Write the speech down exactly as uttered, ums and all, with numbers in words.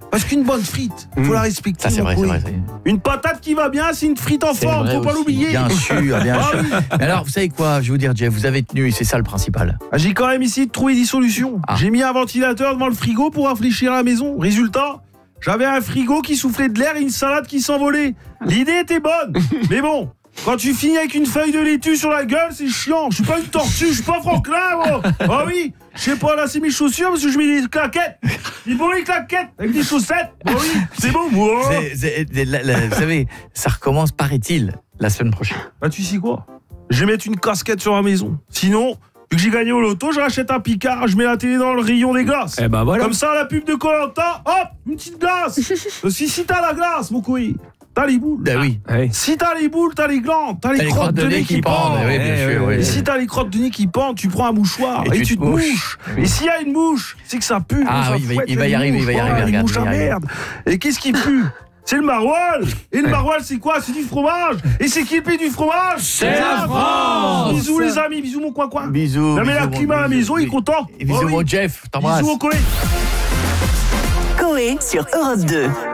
Parce qu'une bonne frite, faut mmh. la respecter. Ça c'est vrai, c'est vrai, c'est vrai. Une patate qui va bien, c'est une frite en c'est forme, faut aussi. pas l'oublier. Bien sûr, bien sûr. Mais alors, vous savez quoi, je vais vous dire, Jeff, vous avez tenu et c'est ça le principal. Ah, j'ai quand même essayé de trouver des solutions. Ah. J'ai mis un ventilateur devant le frigo pour rafraîchir la maison. Résultat, j'avais un frigo qui soufflait de l'air et une salade qui s'envolait. L'idée était bonne, mais bon. Quand tu finis avec une feuille de laitue sur la gueule, c'est chiant. Je suis pas une tortue, je suis pas Franklin, moi. Ah oui, je sais pas lasser mes chaussures parce que je mets des claquettes. Des bonnes claquettes avec des chaussettes. Ah oui, c'est bon, moi. C'est, c'est, c'est, la, la, vous savez, ça recommence, paraît-il, la semaine prochaine. Bah tu sais quoi ? Je vais mettre une casquette sur la maison. Sinon, vu que j'ai gagné au loto, je rachète un Picard, je mets la télé dans le rayon des glaces. Eh ben voilà. Comme ça, la pub de Koh-Lanta, hop, une petite glace. si, si t'as la glace, mon couille. T'as les boules. Ben oui. Ah. Si t'as les boules, t'as les glandes, t'as les, t'as les crottes de nez qui pendent. Oui, bien eh, sûr, oui. Et si t'as les crottes de nez qui pendent, tu prends un mouchoir et, et tu, tu te mouches. mouches. Oui. Et s'il y a une mouche, c'est que ça pue. Ah ça oui, fouette, il va y arriver, il va y arriver. Regarde, mouche à merde. Et qu'est-ce qui pue ? C'est le maroilles. Et le maroilles, c'est quoi ? C'est du fromage. Et c'est qui paie du fromage ? C'est la France. Bisous les amis, bisous mon coin-coin. Bisous. Non mais la climat à la maison, il est content. Et bisous mon Jeff, t'embrasse. Bisous au Koé. Koé sur Europe deux.